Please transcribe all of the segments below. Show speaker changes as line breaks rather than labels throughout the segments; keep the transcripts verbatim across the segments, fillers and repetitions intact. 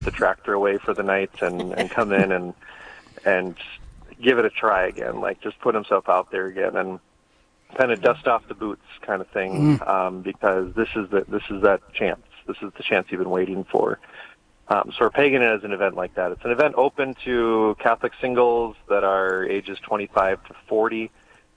the tractor away for the night and, and come in and and give it a try again. Like just put himself out there again and kind of dust off the boots, kind of thing. Mm. Um, because this is the this is that chance. This is the chance you've been waiting for. Um, so we're pegging it as an event like that. It's an event open to Catholic singles that are ages twenty-five to forty.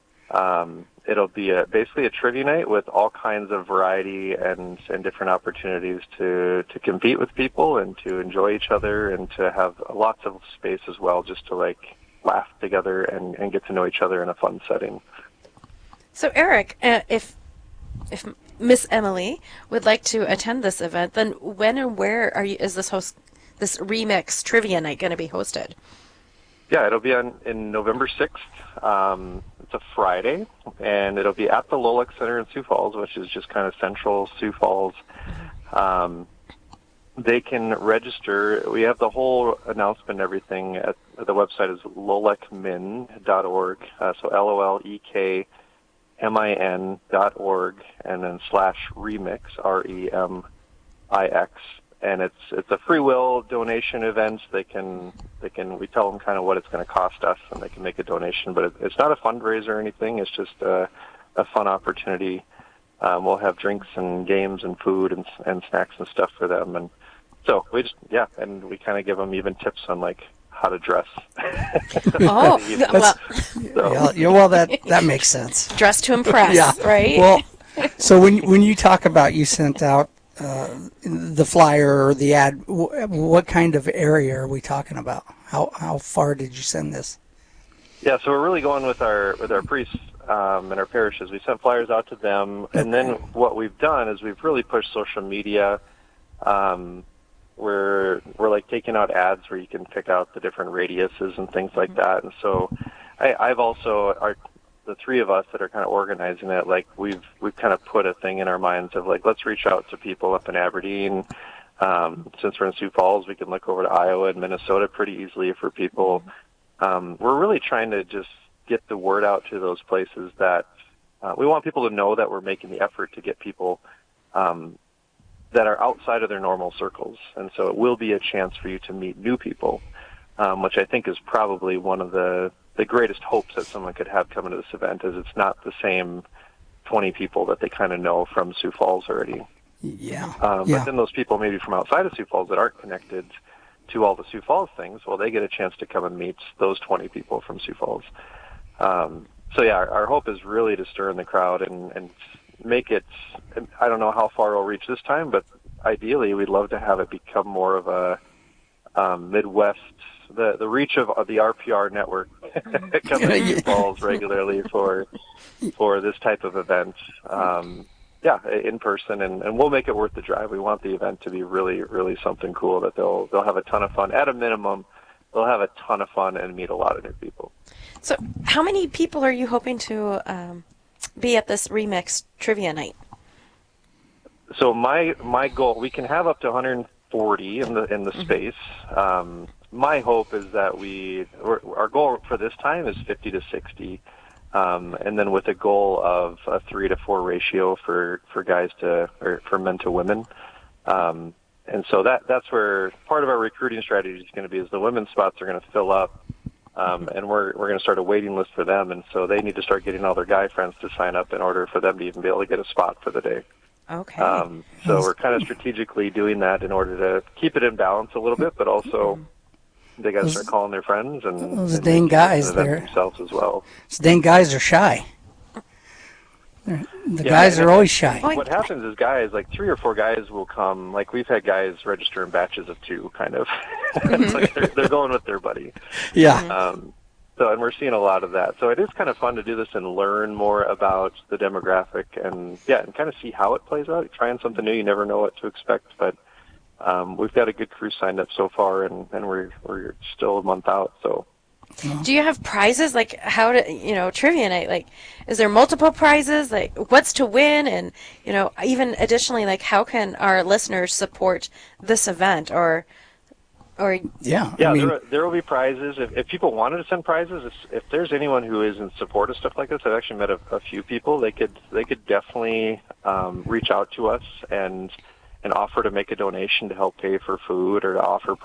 Um, it'll be a, basically a trivia night with all kinds of variety and, and different opportunities to, to compete with people and to enjoy each other and to have lots of space as well just to like laugh together and, and get to know each other in a fun setting.
So Eric, uh, if if Miss Emily would like to attend this event, then when and where are you? Is this host this Remix Trivia Night going to be hosted?
Yeah, it'll be on in November sixth. Um, it's a Friday, and it'll be at the Lolek Center in Sioux Falls, which is just kind of central Sioux Falls. Um, they can register. We have the whole announcement and everything at the website is lolek min dot org. Uh, so L O L E K M I N dot org, and then slash remix, R E M I X. And it's it's a free will donation event. They can they can we tell them kind of what it's going to cost us, and they can make a donation. But it, it's not a fundraiser or anything. It's just a, a fun opportunity. Um, we'll have drinks and games and food and and snacks and stuff for them. And so we just yeah, and we kind of give them even tips on like how to dress.
Oh, well,
so. yeah, well that that makes sense.
Dress to impress,
yeah.
right?
Well, so when when you talk about you sent out uh, the flyer or the ad, what kind of area are we talking about? How how far did you send this?
Yeah, so we're really going with our with our priests um, and our parishes. We sent flyers out to them, and then what we've done is we've really pushed social media. Um, we're we're like taking out ads where you can pick out the different radiuses and things like that. And so I, I've also our the three of us that are kind of organizing it, like we've we've kind of put a thing in our minds of like let's reach out to people up in Aberdeen. Um, since we're in Sioux Falls, we can look over to Iowa and Minnesota pretty easily for people. Um, we're really trying to just get the word out to those places that uh, we want people to know that we're making the effort to get people um, that are outside of their normal circles. And so it will be a chance for you to meet new people, um, which I think is probably one of the, the greatest hopes that someone could have coming to this event is it's not the same twenty people that they kind of know from Sioux Falls already.
Yeah.
Um,
yeah.
But then those people maybe from outside of Sioux Falls that aren't connected to all the Sioux Falls things, well, they get a chance to come and meet those twenty people from Sioux Falls. Um, so, yeah, our, our hope is really to stir in the crowd and, and make it, I don't know how far it'll reach this time, but ideally we'd love to have it become more of a um, Midwest, the, the reach of, of the R P R network coming to Sioux Falls regularly for for this type of event. Um Yeah, in person, and, and we'll make it worth the drive. We want the event to be really, really something cool that they'll they'll have a ton of fun. At a minimum, they'll have a ton of fun and meet a lot of new people.
So how many people are you hoping to um, be at this Remix Trivia Night?
So my my goal, we can have up to one hundred forty in the in the mm-hmm. space. Um, my hope is that we, our goal for this time is fifty to sixty. Um, and then with a goal of a three to four ratio for, for guys to, or for men to women. Um, and so that, that's where part of our recruiting strategy is going to be is the women's spots are going to fill up. Um, and we're, we're going to start a waiting list for them. And so they need to start getting all their guy friends to sign up in order for them to even be able to get a spot for the day.
Okay.
Um, so we're kind of strategically doing that in order to keep it in balance a little bit, but also they got to start calling their friends and
those
and
dang guys there
themselves as well.
Those dang guys are shy. They're, the
yeah,
guys are always shy.
What happens is guys, like three or four guys will come. Like we've had guys register in batches of two, kind of. It's like they're, they're going with their buddy.
Yeah.
Um, so, and we're seeing a lot of that. So it is kind of fun to do this and learn more about the demographic and yeah, and kind of see how it plays out. You're trying something new, you never know what to expect, but. Um, we've got a good crew signed up so far, and, and we're we're still a month out. So,
do you have prizes? Like, how to you know trivia night? Like, is there multiple prizes? Like, what's to win? And you know, even additionally, like, how can our listeners support this event? Or, or
yeah,
yeah,
I mean,
there there will be prizes. If if people wanted to send prizes, if, if there's anyone who is in support of stuff like this, I've actually met a, a few people. They could they could definitely um, reach out to us and. and offer to make a donation to help pay for food or to offer